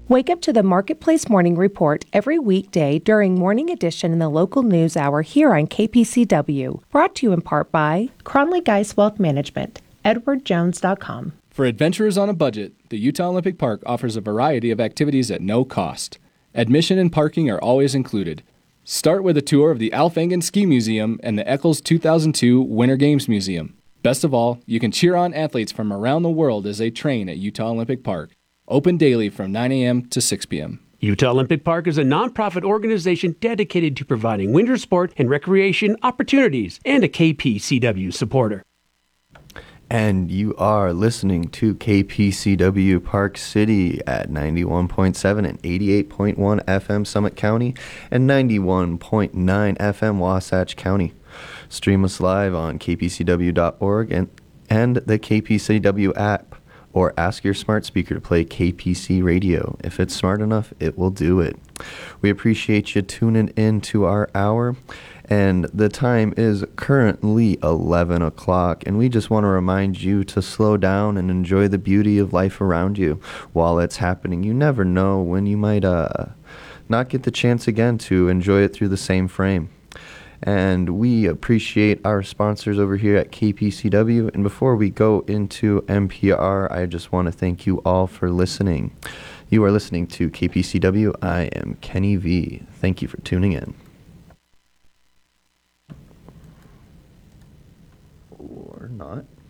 Wake up to the Marketplace Morning Report every weekday during Morning Edition in the local news hour here on KPCW. Brought to you in part by Cronley Geis Wealth Management, edwardjones.com. For adventurers on a budget, the Utah Olympic Park offers a variety of activities at no cost. Admission and parking are always included. Start with a tour of the Alf Engen Ski Museum and the Eccles 2002 Winter Games Museum. Best of all, you can cheer on athletes from around the world as they train at Utah Olympic Park. Open daily from 9 a.m. to 6 p.m. Utah Olympic Park is a nonprofit organization dedicated to providing winter sport and recreation opportunities and a KPCW supporter. And you are listening to KPCW Park City at 91.7 and 88.1 FM Summit County and 91.9 FM Wasatch County. Stream us live on kpcw.org and the KPCW app, or ask your smart speaker to play KPC Radio. If it's smart enough, it will do it. We appreciate you tuning in to our hour, and the time is currently 11 o'clock, and we just want to remind you to slow down and enjoy the beauty of life around you while it's happening. You never know when you might not get the chance again to enjoy it through the same frame. And we appreciate our sponsors over here at KPCW. And before we go into NPR, I just want to thank you all for listening. You are listening to KPCW. I am Kenny V. Thank you for tuning in. Or not.